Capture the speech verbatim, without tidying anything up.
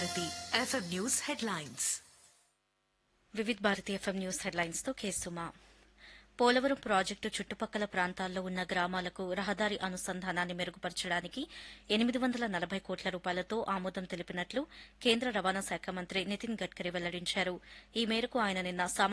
Bharati FM news headlines. Vividh Bharati FM news headlines తో కేసుమా. Polavaram project చుట్టుపక్కల ప్రాంతాల్లో ఉన్న గ్రామాలకు రహదారి అనుసంధానాన్ని మెరుగుపరచడానికి ఎనిమిది వందల నలభై కోట్ల రూపాయలతో ఆమోదం తెలిపినట్లు కేంద్ర రవాణా శాఖ మంత్రి నితిన్ గడ్కరీ వెల్లడించారు. ఈ మేరకు ఆయన నిన్న